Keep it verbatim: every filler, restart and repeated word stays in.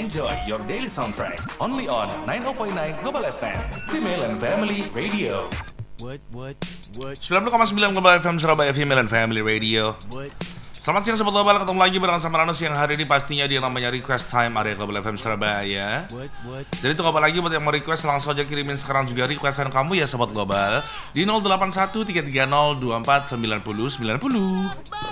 Enjoy your daily soundtrack only on ninety point nine Global F M, Female and Family Radio. What, what, what, sembilan puluh koma sembilan Global F M Surabaya, Female and Family Radio. what? Selamat siang Sobat Global, ketemu lagi bareng sama Rano siang hari ini pastinya di namanya Request Time area Global F M Surabaya. What, what? Jadi tunggu apa lagi buat yang mau request, langsung aja kirimin sekarang juga requestan kamu ya Sobat Global di nol delapan satu tiga tiga nol dua empat sembilan nol sembilan nol.